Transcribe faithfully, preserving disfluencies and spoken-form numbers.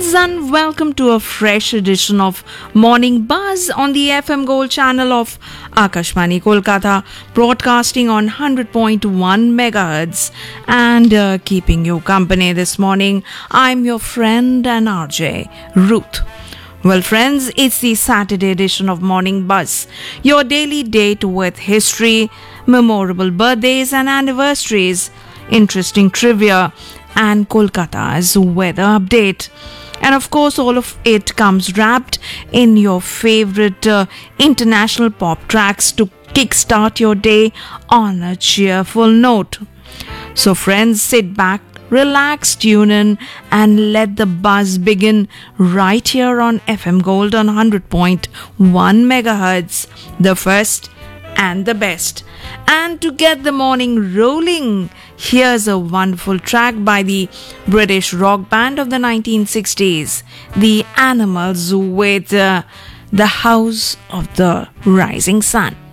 and welcome to a fresh edition of Morning Buzz on the F M Gold channel of Akashvani Kolkata, broadcasting on one hundred point one megahertz and uh, keeping you company this morning. I'm your friend and R J, Ruth. Well, friends, it's the Saturday edition of Morning Buzz, your daily date with history, memorable birthdays and anniversaries, interesting trivia, and Kolkata's weather update. And of course, all of it comes wrapped in your favorite uh, international pop tracks to kickstart your day on a cheerful note. So friends, sit back, relax, tune in, and let the buzz begin right here on F M Gold on one hundred point one megahertz, the first and the best. And to get the morning rolling, here's a wonderful track by the British rock band of the nineteen sixties, The Animals, with uh, The House of the Rising Sun.